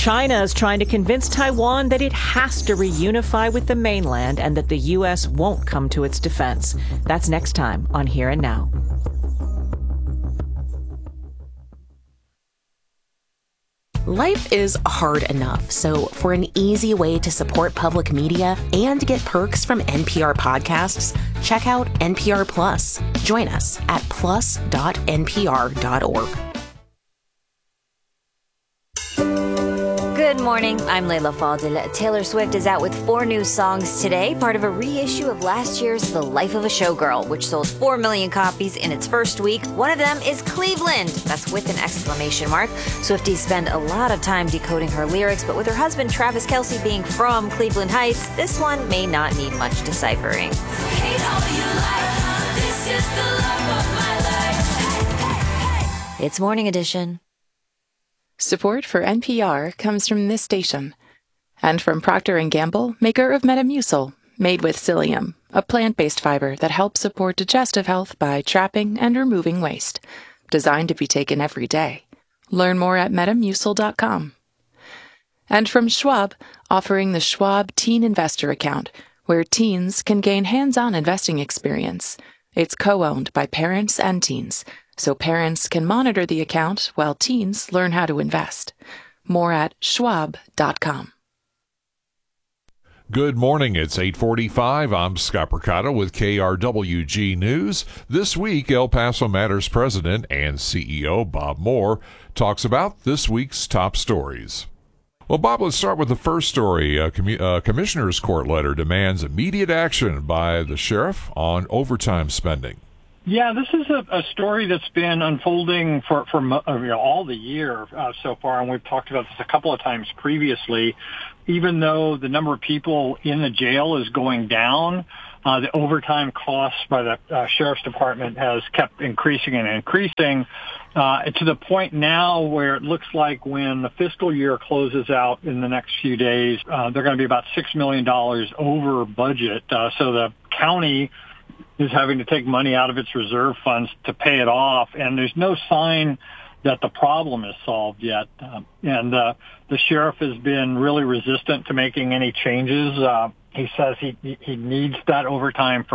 China is trying to convince Taiwan that it has to reunify with the mainland and that the U.S. won't come to its defense. That's next time on Here and Now. Life is hard enough, so for an easy way to support public media and get perks from NPR podcasts, check out NPR Plus. Join us at plus.npr.org. Good morning, I'm Layla Faldil. Taylor Swift is out with 4 new songs today, part of a reissue of last year's The Life of a Showgirl, which sold 4 million copies in its first week. One of them is Cleveland. That's with an exclamation mark. Swifties spend a lot of time decoding her lyrics, but with her husband Travis Kelce being from Cleveland Heights, this one may not need much deciphering. It's Morning Edition. Support for NPR comes from this station and from Procter & Gamble, maker of Metamucil, made with psyllium, a plant-based fiber that helps support digestive health by trapping and removing waste. Designed to be taken every day. Learn more at metamucil.com. And from Schwab, offering the Schwab Teen Investor Account, where teens can gain hands-on investing experience. It's co-owned by parents and teens, so parents can monitor the account while teens learn how to invest. More at schwab.com. Good morning. It's 8:45. I'm Scott Percato with KRWG News. This week, El Paso Matters President and CEO Bob Moore talks about this week's top stories. Well, Bob, let's start with the first story. A Commissioner's Court letter demands immediate action by the sheriff on overtime spending. Yeah, this is a story that's been unfolding for all the year so far, and we've talked about this a couple of times previously. Even though the number of people in the jail is going down, the overtime costs by the Sheriff's Department has kept increasing and increasing to the point now where it looks like when the fiscal year closes out in the next few days, they're going to be about $6 million over budget. So the county is having to take money out of its reserve funds to pay it off, and there's no sign that the problem is solved yet. And the sheriff has been really resistant to making any changes. He says he needs that overtime for